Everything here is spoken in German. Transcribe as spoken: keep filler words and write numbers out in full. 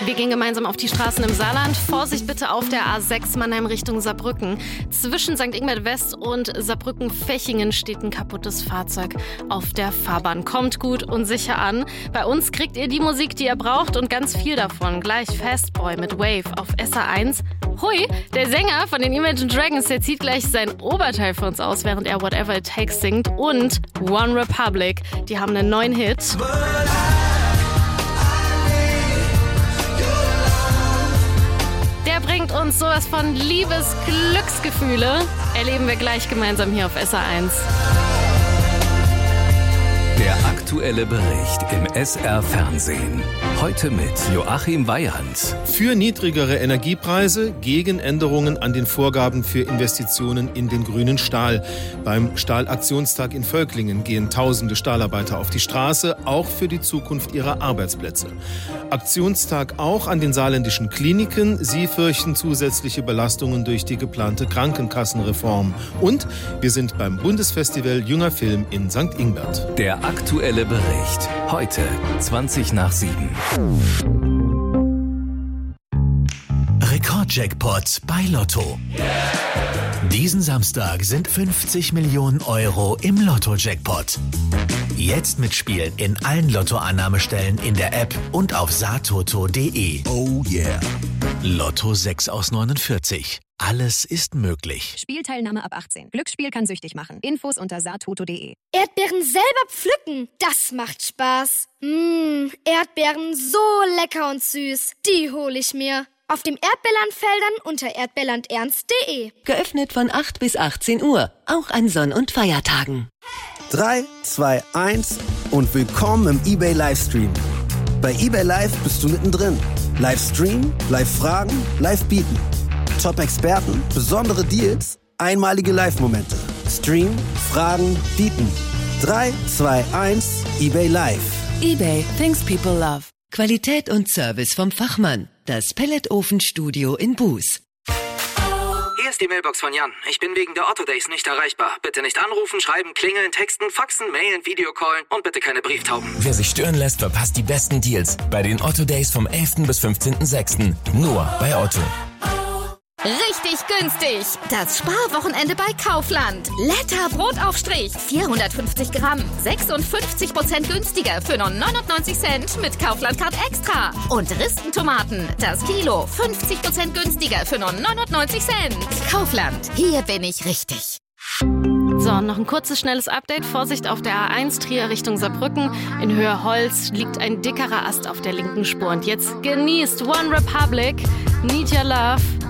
Wir gehen gemeinsam auf die Straßen im Saarland. Vorsicht bitte auf der A sechs Mannheim Richtung Saarbrücken. Zwischen Sankt Ingbert West und Saarbrücken-Fechingen steht ein kaputtes Fahrzeug auf der Fahrbahn. Kommt gut und sicher an. Bei uns kriegt ihr die Musik, die ihr braucht und ganz viel davon. Gleich Fastboy mit Wave auf S R eins. Hui, der Sänger von den Imagine Dragons, der zieht gleich sein Oberteil für uns aus, während er Whatever It Takes singt. Und One Republic, die haben einen neuen Hit. Der bringt uns sowas von Liebesglücksgefühle. Erleben wir gleich gemeinsam hier auf S R eins. Der aktuelle Bericht im S R-Fernsehen. Heute mit Joachim Weyand. Für niedrigere Energiepreise, gegen Änderungen an den Vorgaben für Investitionen in den grünen Stahl. Beim Stahlaktionstag in Völklingen gehen tausende Stahlarbeiter auf die Straße, auch für die Zukunft ihrer Arbeitsplätze. Aktionstag auch an den saarländischen Kliniken. Sie fürchten zusätzliche Belastungen durch die geplante Krankenkassenreform. Und wir sind beim Bundesfestival Junger Film in Sankt Ingbert. Der aktuelle Bericht. Heute zwanzig nach sieben. Rekordjackpot bei Lotto. Diesen Samstag sind fünfzig Millionen Euro im Lotto-Jackpot. Jetzt mitspielen in allen Lottoannahmestellen in der App und auf saartoto punkt de. Oh yeah. Lotto sechs aus neunundvierzig. Alles ist möglich. Spielteilnahme ab achtzehn. Glücksspiel kann süchtig machen. Infos unter saartoto punkt de. Erdbeeren selber pflücken, das macht Spaß. Mmh, Erdbeeren so lecker und süß, die hole ich mir. Auf dem Erdbeerlandfeldern unter erdbeerlandernst punkt de. Geöffnet von acht bis achtzehn Uhr, auch an Sonn- und Feiertagen. drei, zwei, eins und willkommen im eBay Livestream. Bei eBay Live bist du mittendrin. Livestream, Live-Fragen, Live-Bieten. Top-Experten, besondere Deals, einmalige Live-Momente. Stream, Fragen, Bieten. drei, zwei, eins, eBay Live. eBay, things people love. Qualität und Service vom Fachmann. Das Pelletofenstudio in Buß. Hier ist die Mailbox von Jan. Ich bin wegen der Otto Days nicht erreichbar. Bitte nicht anrufen, schreiben, klingeln, texten, faxen, mailen, Videocallen und bitte keine Brieftauben. Wer sich stören lässt, verpasst die besten Deals bei den Otto Days vom elften bis fünfzehnten sechsten Nur bei Otto. Richtig günstig. Das Sparwochenende bei Kaufland. Letter Brotaufstrich. vierhundertfünfzig Gramm. sechsundfünfzig Prozent günstiger für nur neunundneunzig Cent mit Kaufland Card Extra. Und Ristentomaten. Das Kilo. fünfzig Prozent günstiger für nur neunundneunzig Cent. Kaufland. Hier bin ich richtig. So, noch ein kurzes, schnelles Update. Vorsicht auf der A eins, Trier Richtung Saarbrücken. In Höhe Holz liegt ein dickerer Ast auf der linken Spur. Und jetzt genießt One Republic, Need Your Love.